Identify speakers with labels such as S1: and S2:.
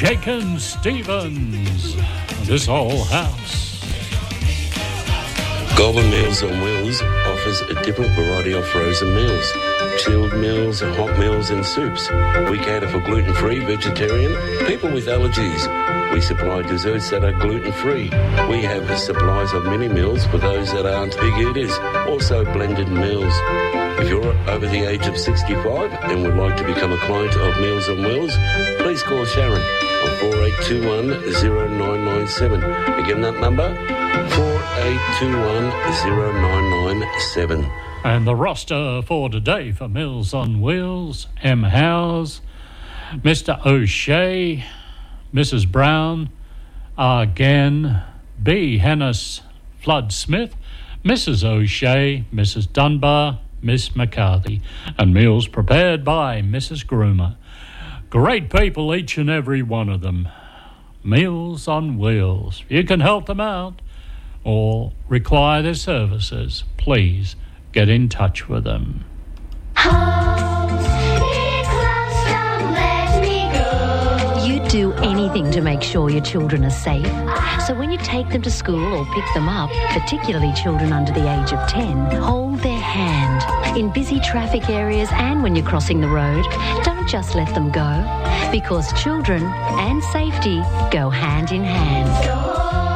S1: Shakin' Stevens, This Old House.
S2: Goulburn Meals on Wheels offers a different variety of frozen meals, chilled meals, hot meals and soups. We cater for gluten-free, vegetarian, people with allergies. We supply desserts that are gluten-free. We have supplies of mini meals for those that aren't big eaters, also blended meals. If you're over the age of 65 and would like to become a client of Meals on Wheels, please call Sharon on 4821-0997. Again, that number, 4821-0997.
S1: And the roster for today for Meals on Wheels: M. Howes, Mr. O'Shea, Mrs. Brown, again, B. Hennis Flood Smith, Mrs. O'Shea, Mrs. Dunbar, Miss McCarthy, and meals prepared by Mrs. Groomer. Great people, each and every one of them. Meals on Wheels. If you can help them out or require their services, please get in touch with them.
S3: You'd do anything to make sure your children are safe. So when you take them to school or pick them up, particularly children under the age of 10, hold their hand. In busy traffic areas and when you're crossing the road, don't just let them go, because children and safety go hand in hand.